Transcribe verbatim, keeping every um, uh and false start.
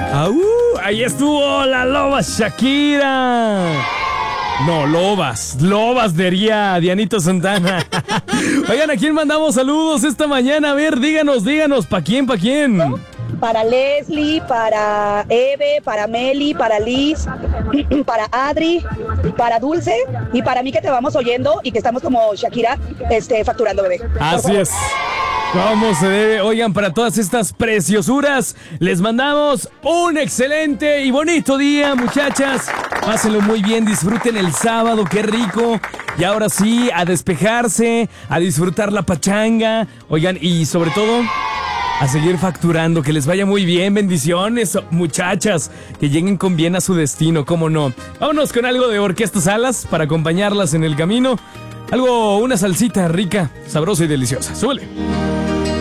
¡Au! Ahí estuvo la loba Shakira. No, lobas, lobas diría Dianito Santana. Oigan, ¿a quién mandamos saludos esta mañana? A ver, díganos, díganos, ¿pa' quién, pa' quién? Para Leslie, para Eve, para Meli, para Liz, para Adri, para Dulce y para mí que te vamos oyendo y que estamos como Shakira este, facturando, bebé. Así es. ¿Cómo se debe? Oigan, para todas estas preciosuras, les mandamos un excelente y bonito día, muchachas. Pásenlo muy bien, disfruten el sábado, qué rico. Y ahora sí, a despejarse, a disfrutar la pachanga. Oigan, y sobre todo, a seguir facturando, que les vaya muy bien, bendiciones, muchachas, que lleguen con bien a su destino, cómo no. Vámonos con algo de Orquesta Salas para acompañarlas en el camino. Algo, una salsita rica, sabrosa y deliciosa. Súbele.